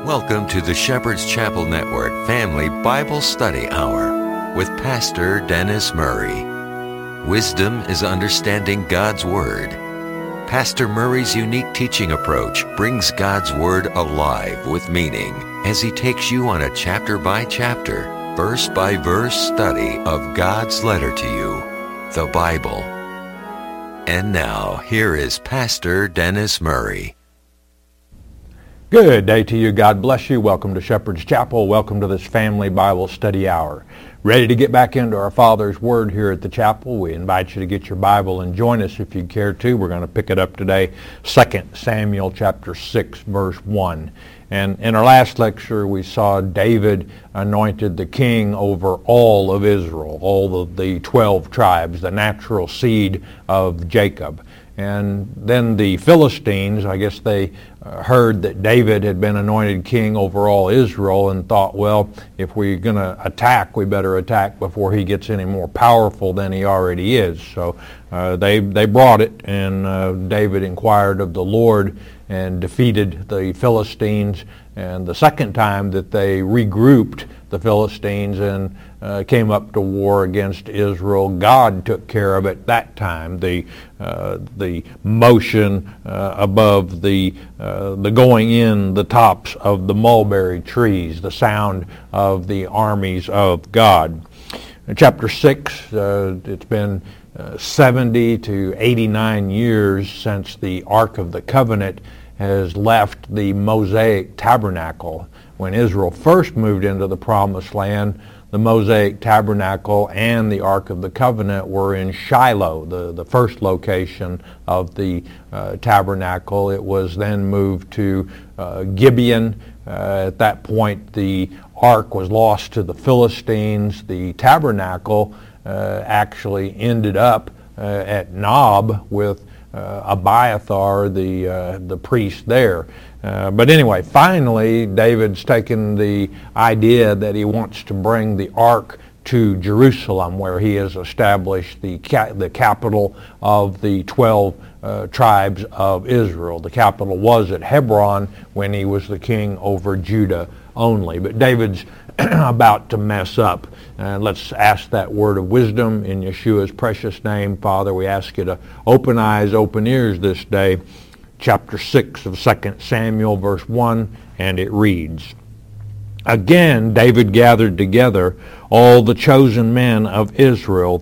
Welcome to the Shepherd's Chapel Network Family Bible Study Hour with Pastor Dennis Murray. Wisdom is understanding God's Word. Pastor Murray's unique teaching approach brings God's Word alive with meaning as he takes you on a chapter-by-chapter, verse-by-verse study of God's letter to you, the Bible. And now, here is Pastor Dennis Murray. Good day to you. God bless you. Welcome to Shepherd's Chapel. Welcome to this Family Bible Study Hour. Ready to get back into our Father's Word here at the chapel. We invite you to get your Bible and join us if you care to. We're going to pick it up today, 2 Samuel chapter 6, verse 1. And in our last lecture, we saw David anointed the king over all of Israel, all of the 12 tribes, the natural seed of Jacob. And then the Philistines, I guess they heard that David had been anointed king over all Israel and thought, well, if we're going to attack, we better attack before he gets any more powerful than he already is. So they brought it, and David inquired of the Lord and defeated the Philistines. And the second time that they regrouped the Philistines and came up to war against Israel, God took care of it that time. The motion above the going in the tops of the mulberry trees, the sound of the armies of God. In chapter 6, it's been 70 to 89 years since the Ark of the Covenant has left the Mosaic Tabernacle. When Israel first moved into the Promised Land, the Mosaic Tabernacle and the Ark of the Covenant were in Shiloh, the first location of the tabernacle. It was then moved to Gibeon. At that point, the Ark was lost to the Philistines. The tabernacle actually ended up at Nob with Abiathar, the priest there. But anyway, finally, David's taken the idea that he wants to bring the ark to Jerusalem, where he has established the capital of the 12 tribes of Israel. The capital was at Hebron when he was the king over Judah only. But David's about to mess up. Let's ask that word of wisdom in Yeshua's precious name. Father, we ask you to open eyes, open ears this day. Chapter 6 of 2 Samuel, verse 1, and it reads, Again David gathered together all the chosen men of Israel,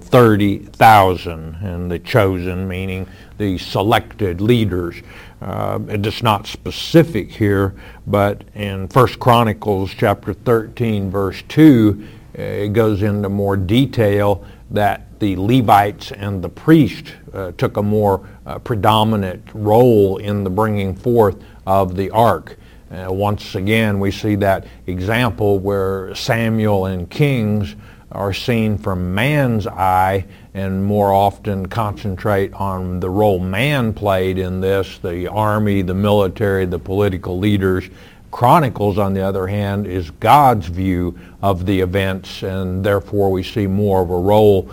30,000, and the chosen meaning the selected leaders. It's not specific here, but in 1 Chronicles chapter 13, verse 2, it goes into more detail that the Levites and the priest took a more predominant role in the bringing forth of the ark. Once again, we see that example where Samuel and Kings are seen from man's eye and more often concentrate on the role man played in this, the army, the military, the political leaders. Chronicles, on the other hand, is God's view of the events, and therefore we see more of a role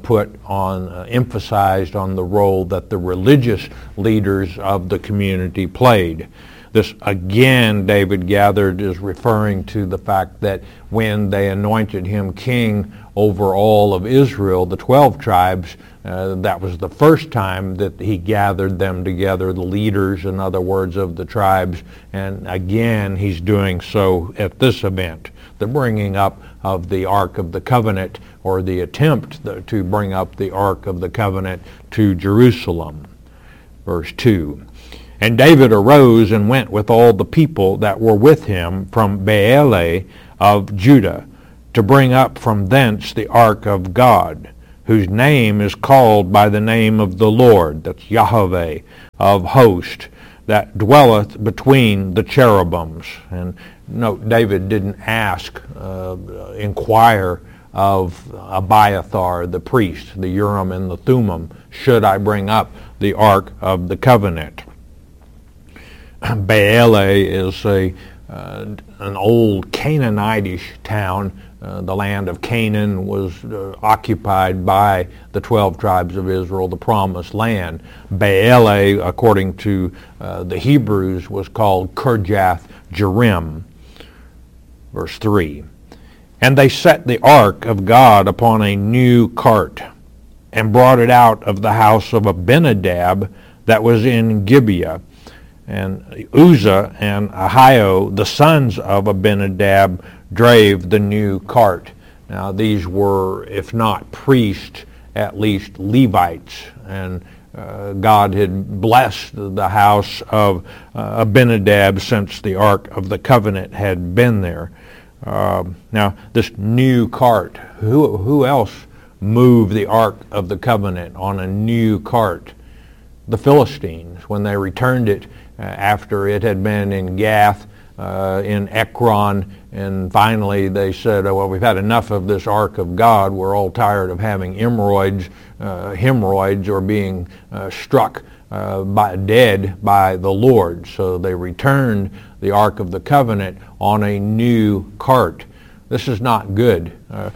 emphasized on the role that the religious leaders of the community played. This, again, David gathered, is referring to the fact that when they anointed him king over all of Israel, the 12 tribes, that was the first time that he gathered them together, the leaders, in other words, of the tribes. And again, he's doing so at this event, the bringing up of the Ark of the Covenant, or the attempt to bring up the Ark of the Covenant to Jerusalem. Verse 2. And David arose and went with all the people that were with him from Baalah of Judah to bring up from thence the ark of God, whose name is called by the name of the Lord, that's Yahweh of hosts, that dwelleth between the cherubims. And note, David didn't inquire of Abiathar, the priest, the Urim and the Thummim, should I bring up the ark of the covenant. Baalah is an old Canaanitish town. The land of Canaan was occupied by the 12 tribes of Israel, the promised land. Baalah, according to the Hebrews, was called Kirjath Jearim. Verse 3, and they set the ark of God upon a new cart, and brought it out of the house of Abinadab that was in Gibeah. And Uzzah and Ahio, the sons of Abinadab, drave the new cart. Now these were, if not priests, at least Levites. And God had blessed the house of Abinadab since the Ark of the Covenant had been there. Now this new cart, who else moved the Ark of the Covenant on a new cart? The Philistines, when they returned it after it had been in Gath, in Ekron, and finally they said, oh, well, we've had enough of this Ark of God. We're all tired of having hemorrhoids or being struck dead by the Lord. So they returned the Ark of the Covenant on a new cart. This is not good.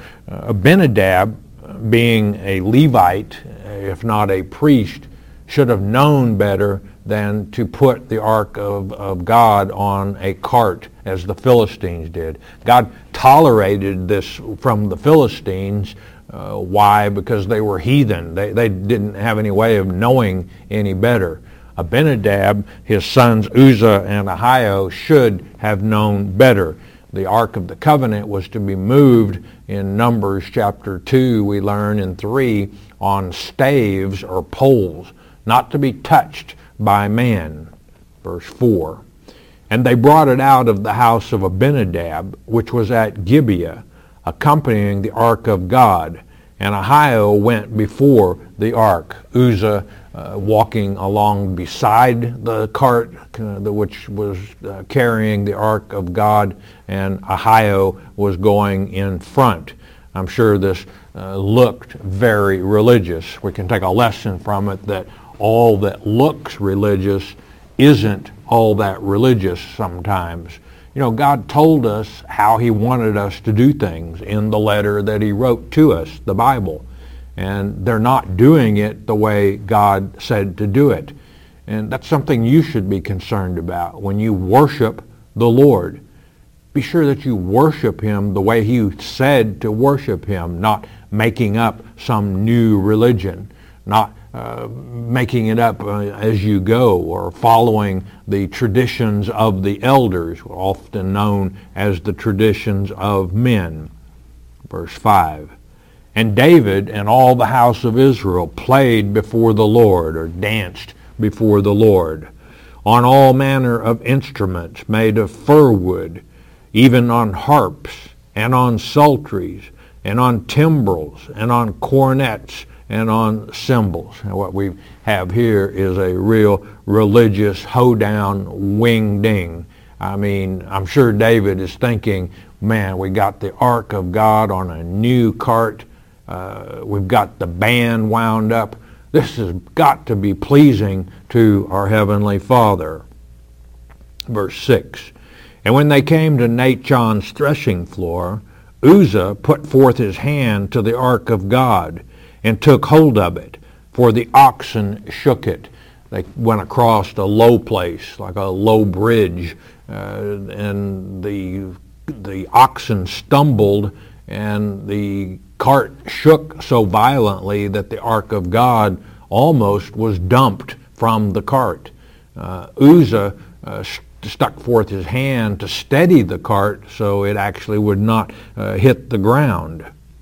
Abinadab, being a Levite, if not a priest, should have known better than to put the Ark of God on a cart as the Philistines did. God tolerated this from the Philistines. Why? Because they were heathen. They didn't have any way of knowing any better. Abinadab, his sons Uzzah and Ahio, should have known better. The Ark of the Covenant was to be moved in Numbers chapter 2, we learn in 3, on staves or poles, not to be touched by man. Verse 4. And they brought it out of the house of Abinadab, which was at Gibeah, accompanying the ark of God. And Ahio went before the ark, Uzzah walking along beside the cart, which was carrying the ark of God, and Ahio was going in front. I'm sure this looked very religious. We can take a lesson from it that all that looks religious isn't all that religious sometimes. You know, God told us how he wanted us to do things in the letter that he wrote to us, the Bible. And they're not doing it the way God said to do it. And that's something you should be concerned about. When you worship the Lord, be sure that you worship him the way he said to worship him, not making up some new religion, not making it up as you go, or following the traditions of the elders, often known as the traditions of men. Verse 5. And David and all the house of Israel played before the Lord, or danced before the Lord, on all manner of instruments made of fir wood, even on harps, and on psalteries, and on timbrels, and on cornets, and on cymbals. And what we have here is a real religious hoedown wing-ding. I mean, I'm sure David is thinking, man, we got the Ark of God on a new cart. We've got the band wound up. This has got to be pleasing to our Heavenly Father. Verse 6. And when they came to Nachon's threshing floor, Uzzah put forth his hand to the Ark of God, and took hold of it, for the oxen shook it. They went across a low place, like a low bridge, and the oxen stumbled, and the cart shook so violently that the Ark of God almost was dumped from the cart. Uzzah stuck forth his hand to steady the cart so it actually would not hit the ground.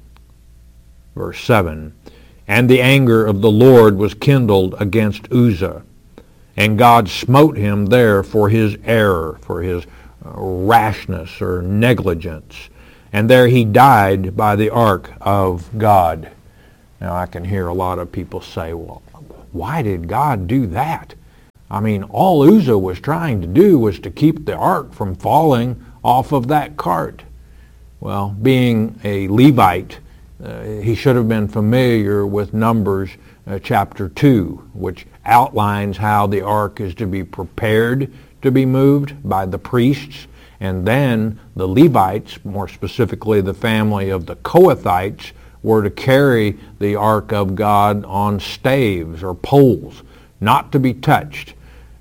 Verse 7. And the anger of the Lord was kindled against Uzzah, and God smote him there for his error, for his rashness or negligence. And there he died by the ark of God. Now I can hear a lot of people say, well, why did God do that? I mean, all Uzzah was trying to do was to keep the ark from falling off of that cart. Well, being a Levite, he should have been familiar with Numbers chapter 2, which outlines how the ark is to be prepared to be moved by the priests, and then the Levites, more specifically the family of the Kohathites, were to carry the ark of God on staves or poles, not to be touched.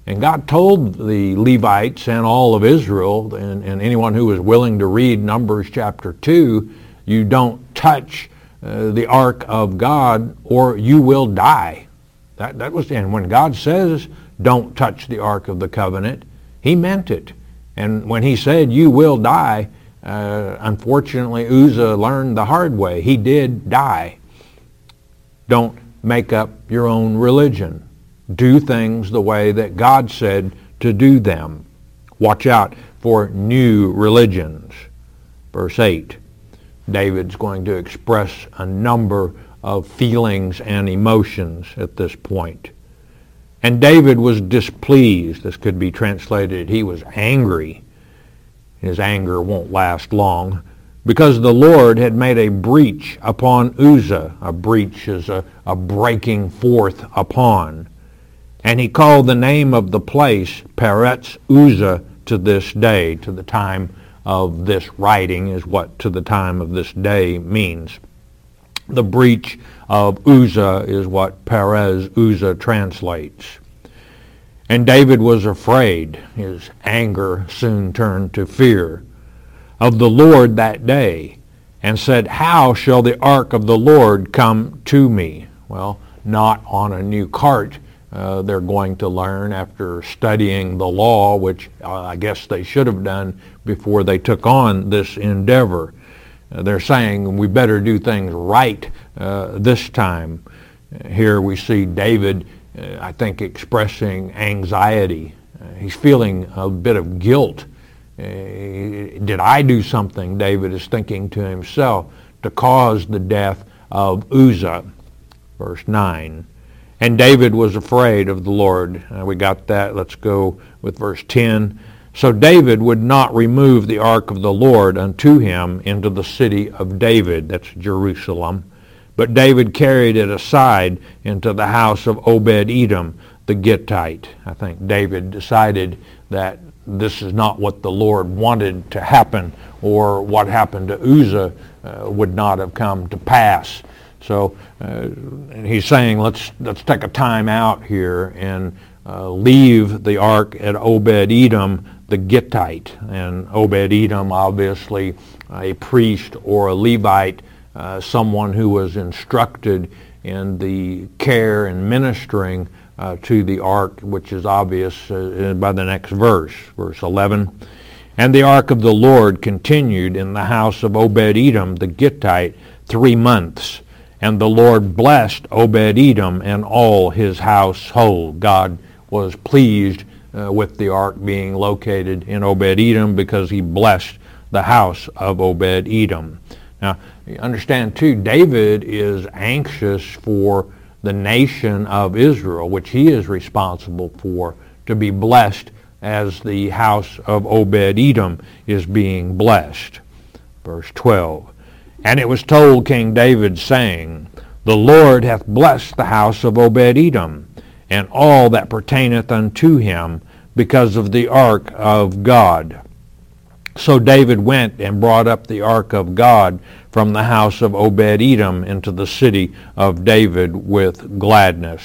And God told the Levites and all of Israel, and anyone who was willing to read Numbers chapter 2, you don't touch the ark of God or you will die. That was, and when God says don't touch the ark of the covenant, he meant it. And when he said you will die, unfortunately Uzzah learned the hard way. He did die. Don't make up your own religion. Do things the way that God said to do them. Watch out for new religions. Verse 8, David's going to express a number of feelings and emotions at this point. And David was displeased. This could be translated, he was angry. His anger won't last long, because the Lord had made a breach upon Uzzah. A breach is a breaking forth upon. And he called the name of the place Peretz Uzzah to this day. To the time of this writing is what to the time of this day means. The breach of Uzzah is what Perez Uzzah translates. And David was afraid. His anger soon turned to fear of the Lord that day, and said, how shall the ark of the Lord come to me? Well, not on a new cart. They're going to learn after studying the law, which I guess they should have done before they took on this endeavor. They're saying we better do things right this time. Here we see David, I think, expressing anxiety. He's feeling a bit of guilt. Did I do something, David is thinking to himself, to cause the death of Uzzah? Verse 9. And David was afraid of the Lord. We got that. Let's go with verse 10. So David would not remove the ark of the Lord unto him into the city of David, that's Jerusalem, but David carried it aside into the house of Obed-Edom the Gittite. I think David decided that this is not what the Lord wanted to happen, or what happened to Uzzah would not have come to pass. So he's saying, let's take a time out here and leave the ark at Obed-Edom the Gittite. And Obed-Edom, obviously a priest or a Levite, someone who was instructed in the care and ministering to the ark, which is obvious by the next verse, verse 11. And the ark of the Lord continued in the house of Obed-Edom the Gittite 3 months. And the Lord blessed Obed-Edom and all his household. God was pleased with the ark being located in Obed-Edom because he blessed the house of Obed-Edom. Now, you understand too, David is anxious for the nation of Israel, which he is responsible for, to be blessed as the house of Obed-Edom is being blessed. Verse 12. And it was told King David, saying, the Lord hath blessed the house of Obed-Edom, and all that pertaineth unto him, because of the ark of God. So David went and brought up the ark of God from the house of Obed-Edom into the city of David with gladness.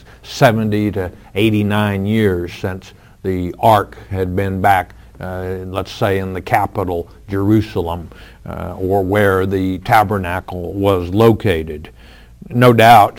70 to 89 years since the ark had been back, let's say in the capital, Jerusalem, or where the tabernacle was located. No doubt,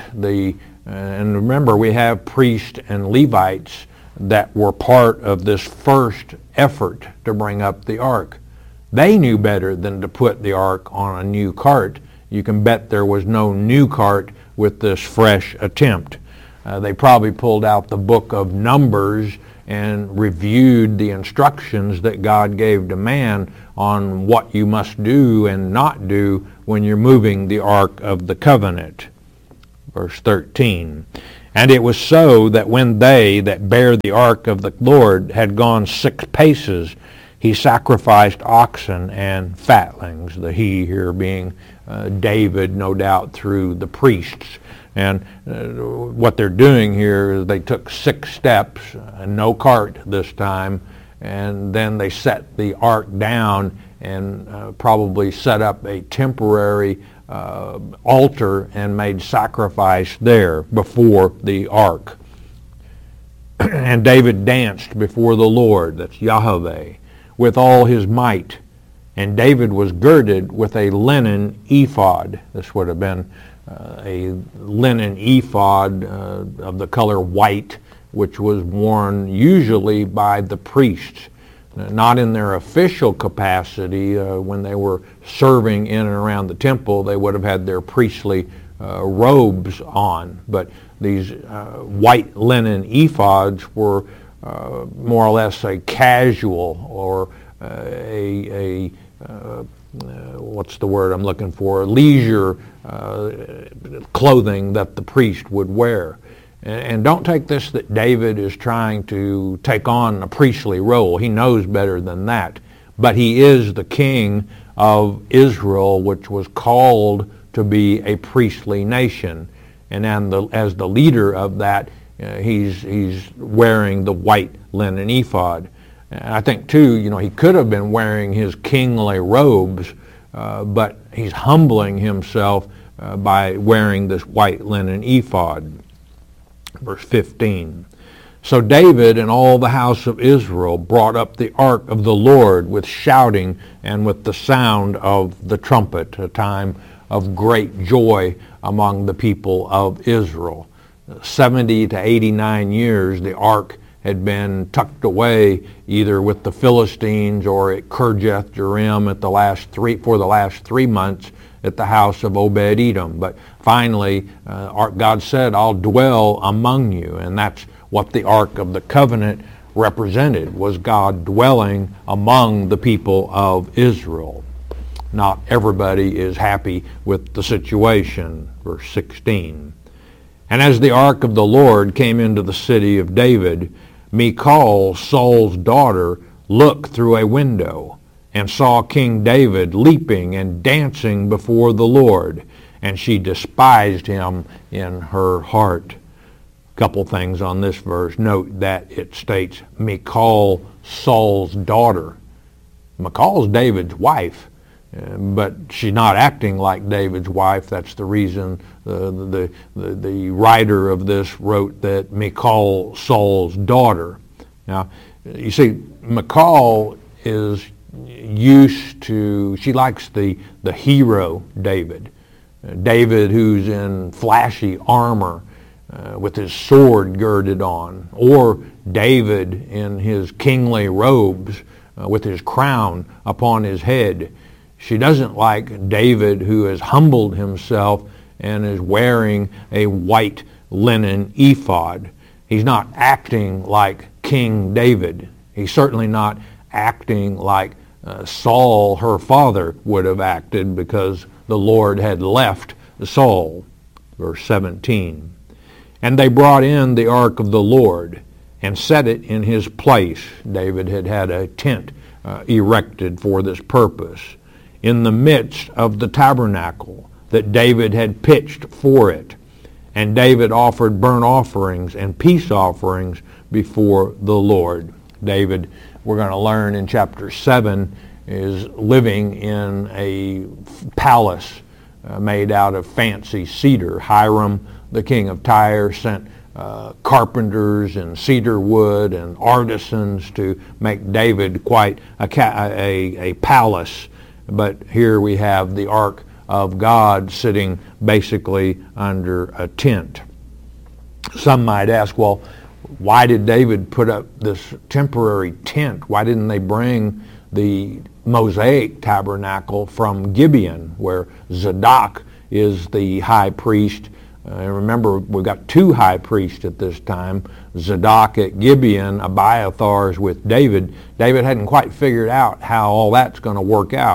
and remember, we have priests and Levites that were part of this first effort to bring up the ark. They knew better than to put the ark on a new cart. You can bet there was no new cart with this fresh attempt. They probably pulled out the book of Numbers and reviewed the instructions that God gave to man on what you must do and not do when you're moving the ark of the covenant. Verse 13. And it was so that when they that bare the ark of the Lord had gone 6 paces, he sacrificed oxen and fatlings, the he here being David, no doubt through the priests. And what they're doing here is they took 6 steps, no cart this time, and then they set the ark down and probably set up a temporary altar and made sacrifice there before the ark. And David danced before the Lord, that's Yahweh, with all his might. And David was girded with a linen ephod. This would have been a linen ephod of the color white, which was worn usually by the priests, not in their official capacity. When they were serving in and around the temple, they would have had their priestly robes on, but these white linen ephods were more or less a casual or what's the word I'm looking for, leisure clothing that the priest would wear. And don't take this that David is trying to take on a priestly role. He knows better than that. But he is the king of Israel, which was called to be a priestly nation. And as the leader of that, he's wearing the white linen ephod. And I think, too, he could have been wearing his kingly robes, but he's humbling himself by wearing this white linen ephod. Verse 15. So David and all the house of Israel brought up the ark of the Lord with shouting and with the sound of the trumpet, a time of great joy among the people of Israel. 70 to 89 years the ark had been tucked away either with the Philistines or at Kirjath Jearim for the last 3 months at the house of Obed-Edom. But finally, God said, I'll dwell among you. And that's what the Ark of the Covenant represented, was God dwelling among the people of Israel. Not everybody is happy with the situation. Verse 16. And as the ark of the Lord came into the city of David, Michal, Saul's daughter, looked through a window and saw King David leaping and dancing before the Lord, and she despised him in her heart. A couple things on this verse. Note that it states Michal, Saul's daughter. Michal's David's wife, but she's not acting like David's wife. That's the reason the writer of this wrote that Michal, Saul's daughter. Now, you see, Michal is used to, she likes the hero David. David who's in flashy armor with his sword girded on, or David in his kingly robes with his crown upon his head. She doesn't like David who has humbled himself and is wearing a white linen ephod. He's not acting like King David. He's certainly not acting like Saul, her father, would have acted, because the Lord had left Saul. Verse 17. And they brought in the ark of the Lord and set it in his place. David had had a tent erected for this purpose, in the midst of the tabernacle that David had pitched for it. And David offered burnt offerings and peace offerings before the Lord. David, we're going to learn in chapter 7, is living in a palace made out of fancy cedar. Hiram, the king of Tyre, sent carpenters and cedar wood and artisans to make David quite a palace. But here we have the Ark of God sitting basically under a tent. Some might ask, well, why did David put up this temporary tent? Why didn't they bring the Mosaic tabernacle from Gibeon, where Zadok is the high priest? Remember, we've got two high priests at this time, Zadok at Gibeon, Abiathar's with David. David hadn't quite figured out how all that's going to work out.